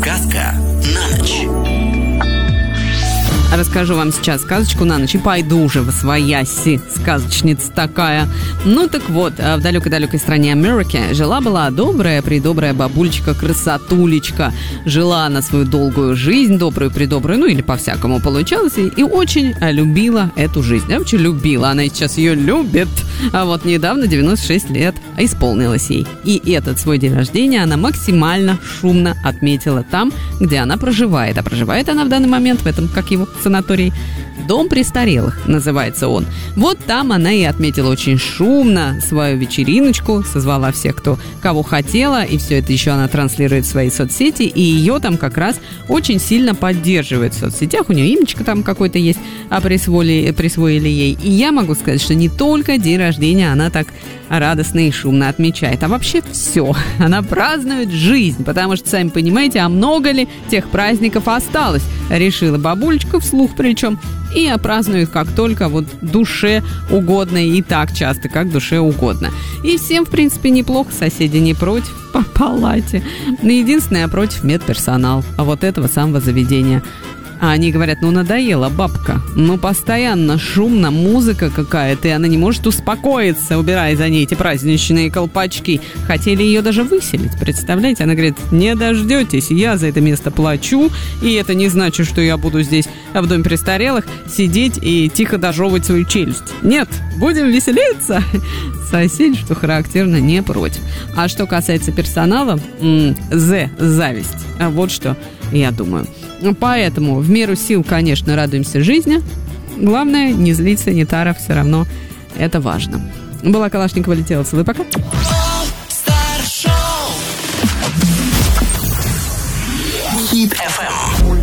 Сказка на ночь. Расскажу вам сейчас сказочку на ночь и пойду уже восвояси, сказочница такая. Ну так вот, в далекой-далекой стране Америки жила-была добрая-предобрая бабулечка-красотулечка. Жила она свою долгую жизнь, добрую-предобрую, ну или по-всякому получалось, и очень любила эту жизнь. Очень любила, она сейчас ее любит. А вот недавно 96 лет исполнилось ей. И этот свой день рождения она максимально шумно отметила там, где она проживает. А проживает она в данный момент в этом, как его, санаторий, Дом престарелых называется он. Вот там она и отметила очень шумно свою вечериночку, созвала всех, кого хотела, и все это еще она транслирует в свои соцсети, и ее там как раз очень сильно поддерживают в соцсетях. У нее имечко там какое-то есть, присвоили ей. И я могу сказать, что не только день рождения она так радостно и шумно отмечает, а вообще все. Она празднует жизнь, потому что, сами понимаете, а много ли тех праздников осталось, решила бабулечка вслух причем, и празднует как только вот душе угодно, и так часто, как душе угодно. И всем, в принципе, неплохо, соседи не против по палате. Единственное, против медперсонал, вот этого самого заведения. А они говорят, надоела бабка, постоянно шумно, музыка какая-то, и она не может успокоиться, убирая за ней эти праздничные колпачки. Хотели ее даже выселить, представляете? Она говорит, не дождетесь, я за это место плачу, и это не значит, что я буду здесь в доме престарелых сидеть и тихо дожевывать свою челюсть. Нет, будем веселиться. Соседи, что характерно, не против. А что касается персонала, зависть. Вот что я думаю. Поэтому в меру сил, конечно, радуемся жизни. Главное, не злить санитаров, все равно это важно. Была Калашникова, летела. Целую, пока. Хит FM.